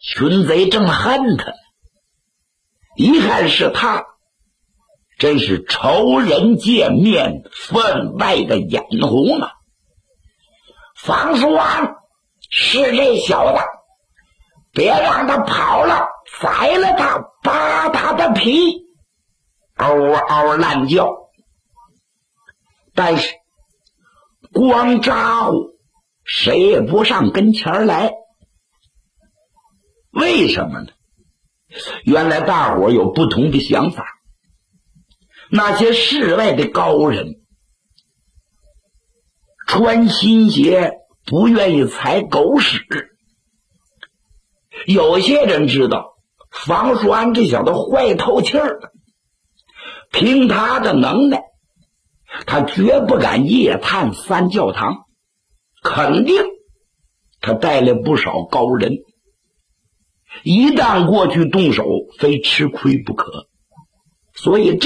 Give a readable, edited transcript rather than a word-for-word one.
群贼正恨他，一看是他，真是仇人见面，分外的眼红啊！方叔安，是这小子，别让他跑了，宰了他，扒他的皮！嗷嗷乱叫。但是光咋呼，谁也不上跟前来。为什么呢？原来大伙有不同的想法。那些世外的高人穿新鞋，不愿意踩狗屎。有些人知道房叔安这小子坏透气儿了，凭他的能耐，他绝不敢夜探三教堂，肯定他带来不少高人，一旦过去动手，非吃亏不可。所以